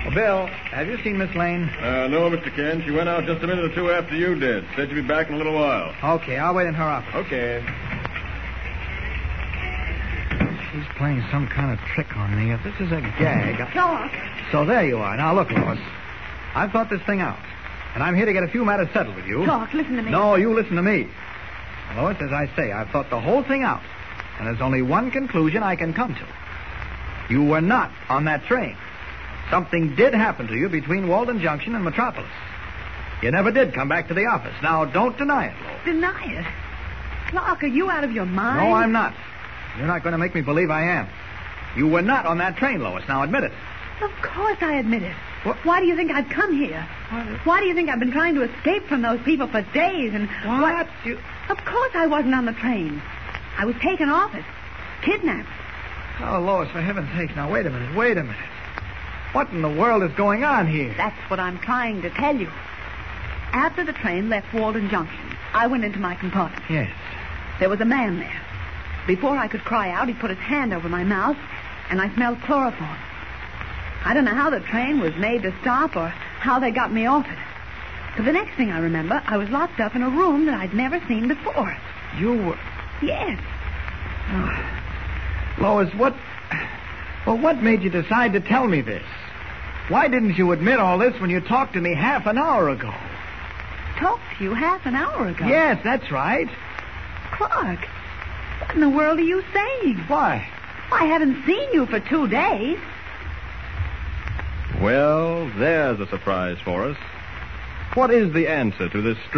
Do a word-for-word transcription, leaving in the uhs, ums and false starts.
Bill, have you seen Miss Lane? Uh, no, Mister Ken. She went out just a minute or two after you did. Said she'd be back in a little while. Okay, I'll wait in her office. Okay. She's playing some kind of trick on me. If this is a gag... I... Doc. So there you are. Now, look, Lois. I've thought this thing out. And I'm here to get a few matters settled with you. Doc, listen to me. No, you listen to me. Lois, as I say, I've thought the whole thing out. And there's only one conclusion I can come to. You were not on that train. Something did happen to you between Walden Junction and Metropolis. You never did come back to the office. Now, don't deny it, Lois. Deny it? Clark, are you out of your mind? No, I'm not. You're not going to make me believe I am. You were not on that train, Lois. Now, admit it. Of course I admit it. What? Why do you think I've come here? What? Why do you think I've been trying to escape from those people for days and... What? You... Of course I wasn't on the train. I was taken off it. Kidnapped. Oh, Lois, for heaven's sake. Now, wait a minute. Wait a minute. What in the world is going on here? That's what I'm trying to tell you. After the train left Walden Junction, I went into my compartment. Yes. There was a man there. Before I could cry out, he put his hand over my mouth, and I smelled chloroform. I don't know how the train was made to stop or how they got me off it. But the next thing I remember, I was locked up in a room that I'd never seen before. You were... Yes. Oh. Lois, what... Well, what made you decide to tell me this? Why didn't you admit all this when you talked to me half an hour ago? Talked to you half an hour ago? Yes, that's right. Clark, what in the world are you saying? Why? I haven't seen you for two days. Well, there's a surprise for us. What is the answer to this